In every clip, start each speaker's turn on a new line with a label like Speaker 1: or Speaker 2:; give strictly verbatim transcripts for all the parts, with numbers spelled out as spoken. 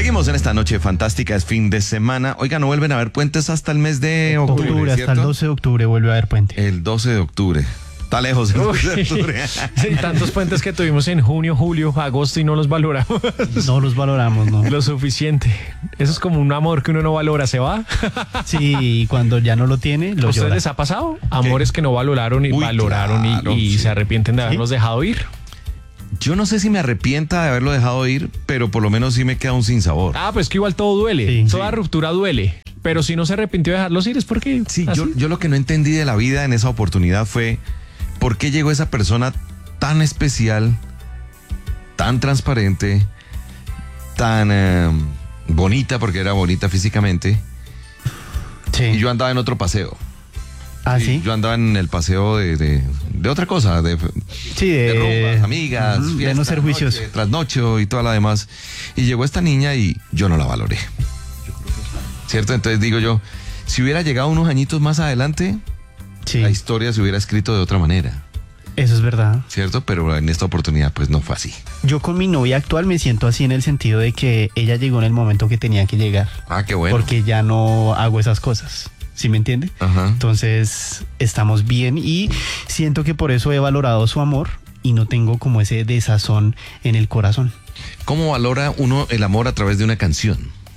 Speaker 1: Seguimos en esta noche fantástica, es fin de semana. Oiga, no vuelven a haber puentes hasta el mes de octubre,
Speaker 2: octubre hasta
Speaker 1: ¿cierto?
Speaker 2: el doce de octubre vuelve a haber puente.
Speaker 1: El doce de octubre. Está lejos el doce de octubre.
Speaker 3: Sí, tantos puentes que tuvimos en junio, julio, agosto y no los valoramos.
Speaker 2: No los valoramos, ¿no?
Speaker 3: Lo suficiente. Eso es como un amor que uno no valora, se va.
Speaker 2: Sí, y cuando ya no lo tiene, lo
Speaker 3: ¿A ustedes
Speaker 2: llora.
Speaker 3: les ha pasado? Amores que no valoraron y
Speaker 1: Uy,
Speaker 3: valoraron y-
Speaker 1: claro,
Speaker 3: y,
Speaker 1: sí.
Speaker 3: se arrepienten de habernos dejado ir.
Speaker 1: Yo no sé si me arrepienta de haberlo dejado ir, pero por lo menos sí me queda un sinsabor.
Speaker 3: Ah, pues que igual todo duele.
Speaker 2: Sí.
Speaker 3: Toda ruptura duele. Pero si no se arrepintió de dejarlos ir es porque...
Speaker 1: Sí,
Speaker 3: así.
Speaker 1: yo, yo lo que no entendí de la vida en esa oportunidad fue por qué llegó esa persona tan especial, tan transparente, tan eh, bonita, porque era bonita físicamente,
Speaker 2: Sí.
Speaker 1: y yo andaba en otro paseo.
Speaker 2: ¿Ah,
Speaker 1: Y
Speaker 2: sí?
Speaker 1: Yo andaba en el paseo de, de, de otra cosa, de,
Speaker 2: Sí,
Speaker 1: de
Speaker 2: de,
Speaker 1: rumbas, amigas,
Speaker 2: Ujú, de
Speaker 1: fiesta,
Speaker 2: no ser juicioso.
Speaker 1: noche, trasnocho y toda la demás. Y llegó esta niña y yo no la valoré. ¿Cierto? Entonces digo yo, si hubiera llegado unos añitos más adelante,
Speaker 2: Sí,
Speaker 1: la historia se hubiera escrito de otra manera,
Speaker 2: eso es verdad.
Speaker 1: ¿cierto? Pero en esta oportunidad pues no fue así.
Speaker 2: Yo con mi novia actual me siento así en el sentido de que ella llegó en el momento que tenía que llegar.
Speaker 1: Ah, qué bueno.
Speaker 2: Porque ya no hago esas cosas. ¿Sí me entiende?
Speaker 1: Ajá.
Speaker 2: Entonces estamos bien y siento que por eso he valorado su amor y no tengo como ese desazón en el corazón.
Speaker 1: ¿Cómo valora uno el amor a través de una canción?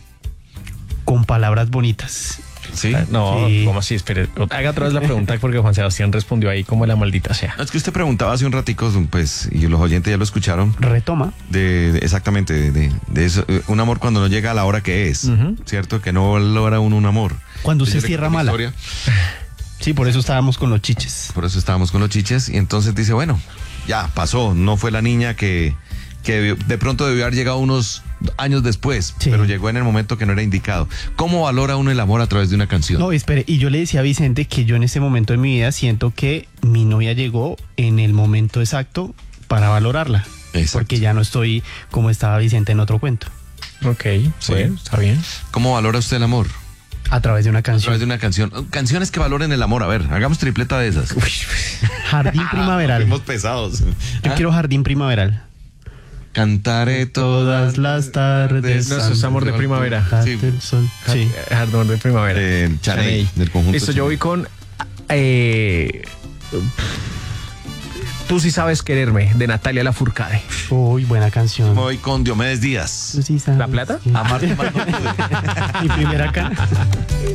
Speaker 2: Con palabras bonitas.
Speaker 1: ¿Sí?
Speaker 3: Ah, No,
Speaker 2: Sí.
Speaker 3: ¿cómo así? Espere. Haga otra vez la pregunta porque Juan Sebastián respondió ahí como la maldita sea.
Speaker 1: No, es que usted preguntaba hace un ratico, pues, y los oyentes ya lo escucharon,
Speaker 2: Retoma.
Speaker 1: de, de- exactamente, de, de- de eso, eh, un amor cuando no llega a la hora que es,
Speaker 3: Ujú.
Speaker 1: ¿cierto? Que no valora uno un amor.
Speaker 2: Cuando
Speaker 1: Entonces,
Speaker 2: usted
Speaker 1: yo le
Speaker 2: cierra
Speaker 1: conté mi
Speaker 2: mala.
Speaker 1: historia,
Speaker 2: Sí, por eso estábamos con los chiches.
Speaker 1: por eso estábamos con los chiches, y entonces dice, bueno, ya pasó, no fue la niña que, que debió- de pronto debió haber llegado unos años después,
Speaker 2: Sí.
Speaker 1: pero llegó en el momento que no era indicado. ¿Cómo valora uno el amor a través de una canción?
Speaker 2: No, espere, y yo le decía a Vicente que yo en este momento de mi vida siento que mi novia llegó en el momento exacto para valorarla.
Speaker 1: Exacto.
Speaker 2: Porque ya no estoy como estaba Vicente en otro cuento.
Speaker 3: Ok,
Speaker 1: Sí.
Speaker 3: bueno, está bien.
Speaker 1: ¿Cómo valora usted el amor?
Speaker 2: A través de una
Speaker 1: A través
Speaker 2: canción.
Speaker 1: de una canción. Canciones que valoren el amor. A ver, hagamos tripleta de esas.
Speaker 2: Jardín primaveral.
Speaker 1: Fuimos pesados.
Speaker 2: Yo
Speaker 1: ¿Ah?
Speaker 2: quiero jardín primaveral.
Speaker 1: Cantaré
Speaker 2: Todas las tardes.
Speaker 3: No, eso es amor de primavera.
Speaker 1: Sí.
Speaker 2: El sol. Sí.
Speaker 3: Jardín de primavera.
Speaker 1: Eh, Chaney, del conjunto
Speaker 3: Listo, yo
Speaker 1: Chaney.
Speaker 3: voy con eh, Tú sí sabes quererme, de Natalia Lafourcade.
Speaker 2: Uy, buena canción.
Speaker 1: Me voy con Diomedes Díaz.
Speaker 2: Tú sí sabes
Speaker 3: ¿La plata?
Speaker 2: que-
Speaker 1: Amarte más no pude.
Speaker 2: Mi primera cara.